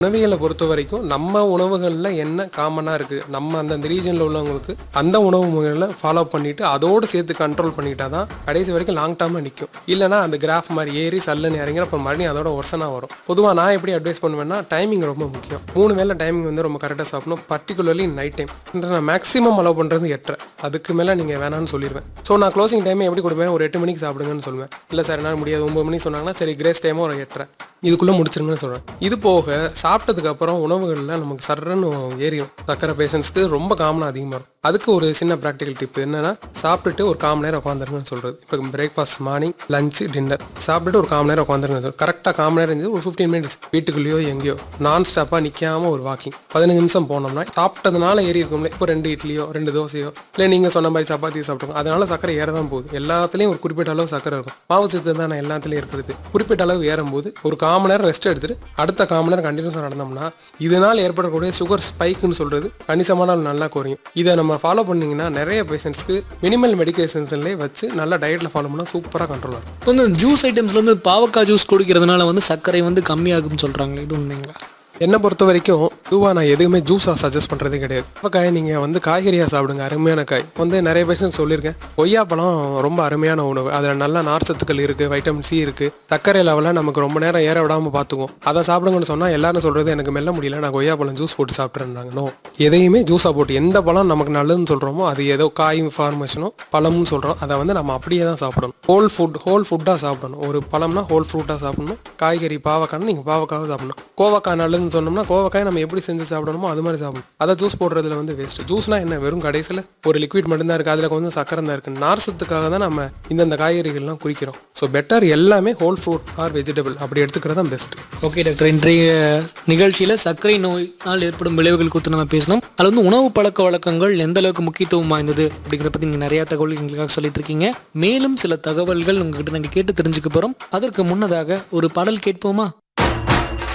உணவியலை பொறுத்த வரைக்கும் நம்ம உணவுகளில் என்ன காமனாக இருக்குது, நம்ம அந்தந்த ரீஜனில் உள்ளவங்களுக்கு அந்த உணவு முறைகளை ஃபாலோ பண்ணிவிட்டு அதோடு சேர்த்து கண்ட்ரோல் பண்ணிட்டா தான் கடைசி வரைக்கும் லாங் டேர்மாக நிற்கும். இல்லைனா அந்த கிராஃப் மாதிரி ஏறி சல்லுன்னு இறங்கிற அப்புறம் மறுபடியும் அதோட ஒர்சனாக வரும். பொதுவாக நான் எப்படி அட்வைஸ் பண்ணுவேன்னா, டைமிங் ரொம்ப முக்கியம். 3 வேளை டைமிங் வந்து ரொம்ப கரெக்டாக சாப்பிடணும், பர்டிகுலர்லி நைட் டைம். நான் மேக்ஸிமம் அலோவ் பண்ணுறது 8:30, அதுக்கு மேலே நீங்கள் வேணான்னு சொல்லிடுவேன். ஸோ நான் க்ளோசிங் டைமை எப்படி கொடுப்பேன், ஒரு 8 மணிக்கு சாப்பிடுங்கன்னு சொல்லுவேன். இல்லை சார் என்னால் முடியாது 9 மணிக்கு சொன்னாங்கன்னா சரி கிரேஸ் டைமும் ஒரு 8:30 இதுக்குள்ளே முடிச்சிருங்கன்னு சொல்கிறேன். இது போக சாப்பிட்டதுக்கு அப்புறம் உணவுகளில் நமக்கு சர்றன்னு ஏறிடும். சக்கரை பேஷண்ட்ஸ்க்கு ரொம்ப காமனாக அதிகமாக இருக்கும். அதுக்கு ஒரு சின்ன ப்ராக்டிக்கல் டிப் என்னன்னா, சாப்பிட்டுட்டு ஒரு 1/4 மணி நேரம் உட்காந்துருங்கன்னு சொல்கிறது. இப்போ பிரேக்ஃபாஸ்ட், மார்னிங், லஞ்சு, டின்னர் சாப்பிட்டுட்டு ஒரு 1/4 மணி நேரம் உட்காந்துருங்கன்னு சொல்லி கரெக்டாக 1/4 மணி நேரம் இருந்துச்சு ஒரு 15 மினிட்ஸ் வீட்டுக்குள்ளேயோ எங்கேயோ நான் ஸ்டாப்பாக நிற்காமல் ஒரு வாக்கிங் 15 நிமிஷம் போனோம்னா சாப்பிட்டதுனால ஏறி இருக்கும்ல. இப்போ 2 இட்லியோ 2 தோசையோ இல்லை நீங்கள் சொன்ன மாதிரி சப்பாத்தி சாப்பிட்ருக்கோம், அதனால சக்கரை ஏற தான் போகுது. எல்லாத்துலேயும் ஒரு குறிப்பிட்ட அளவு சக்கரை இருக்கும். மாவு சத்து தான் எல்லாத்துலேயும் இருக்கிறது. குறிப்பிட்ட அளவு ஏறும்போது ஒரு 1/4 மணி நேரம் ரெஸ்ட் எடுத்துட்டு அடுத்த 1/4 மணி நேரம் கண்டினியூஸாக நடந்தோம்னா இதனால் ஏற்படக்கூடிய சுகர் ஸ்பைக்குன்னு சொல்கிறது கணிசமான நல்லா குறையும். இதை நம்ம ஃபாலோ பண்ணிங்கன்னா நிறைய பேஷண்ட்ஸ்க்கு மினிமல் மெடிக்கேஷன்ஸ்லேயே வச்சு நல்லா டயட்டில் ஃபாலோ பண்ணால் சூப்பராக கண்ட்ரோல் ஆகும். இப்போ வந்து ஜூஸ் ஐட்டம்ஸில் வந்து பாவக்காய் ஜூஸ் குடிக்கிறதுனால வந்து சர்க்கரை வந்து கம்மியாகும்னு சொல்கிறாங்களே, இது உண்மைங்களா? என்னை பொறுத்த வரைக்கும் பொதுவாக நான் எதுவுமே ஜூஸாக சஜஸ்ட் பண்ணுறதே கிடையாது. பாவக்காய் நீங்கள் வந்து காய்கறியாக சாப்பிடுங்க, அருமையான காய். வந்து நிறைய பேஷண்ட் சொல்லியிருக்கேன், கொய்யாப்பழம் ரொம்ப அருமையான உணவு, அதில் நல்ல நார்ச்சத்துக்கள் இருக்குது, வைட்டமின் சி இருக்குது, சர்க்கரை லெவலில் நமக்கு ரொம்ப நேரம் ஏற விடாமல் பார்த்துக்கும். அதை சாப்பிடுங்கன்னு சொன்னால் எல்லாரும் சொல்கிறது எனக்கு மெல்ல முடியல, நான் கொய்யாப்பழம் ஜூஸ் போட்டு சாப்பிட்றேன்னாங்க. நோ, எதையுமே ஜூஸாக போட்டு எந்த பழம் நமக்கு நல்லதுன்னு சொல்கிறோமோ அது ஏதோ காய் ஃபார்மேஷனோ பழம்னு சொல்கிறோம், அதை வந்து நம்ம அப்படியே தான் சாப்பிடணும். ஹோல் ஃபுட்டாக சாப்பிடணும். ஒரு பழம்னா ஹோல் ஃப்ரூட்டாக சாப்பிடணும். காய்கறி பாவக்காய்னா நீங்கள் பாவக்காவை சாப்பிடணும். கோவக்காய் நல்லதுன்னு சொன்னோம்னா கோவக்காய் நம்ம எப்படி செஞ்சு சாப்பிடணுமோ அது மாதிரி சாப்பிடணும். அதை ஜூஸ் போடுறதுல வந்து வேஸ்ட். ஜூஸ்னா என்ன, வெறும் கடைசியில் ஒரு லிக்விட் மட்டும்தான் இருக்குது, அதில் கொஞ்சம் சக்கரை தான் இருக்குது. நார்சத்துக்காக தான் நம்ம இந்தந்த காய்கறிகள்லாம் குறிக்கிறோம். ஸோ பெட்டர் எல்லாமே ஹோல் ஃப்ரூட் ஆர் வெஜிடபிள் அப்படி எடுத்துக்கிறது தான் பெஸ்ட். ஓகே டாக்டர், இன்றைய நிகழ்ச்சியில் சர்க்கரை நோயினால் ஏற்படும் விளைவுகள் குறித்து நம்ம பேசணும். அதில் வந்து உணவு பழக்க வழக்கங்கள் எந்த அளவுக்கு முக்கியத்துவம் வாய்ந்தது அப்படிங்கிறத பற்றி நீங்கள் நிறையா தகவல்கள் எங்களுக்காக சொல்லிட்டு இருக்கீங்க. மேலும் சில தகவல்கள் உங்ககிட்ட நாங்கள் கேட்டு தெரிஞ்சுக்க போகிறோம். அதற்கு முன்னதாக ஒரு பாடல் கேட்போமா?